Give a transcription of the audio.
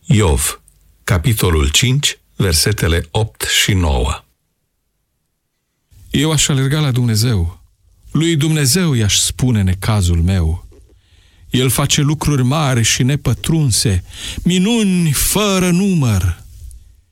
Iov, capitolul 5, versetele 8 și 9. Eu aș alerga la Dumnezeu. Lui Dumnezeu i-aș spune necazul meu. El face lucruri mari și nepătrunse, minuni fără număr.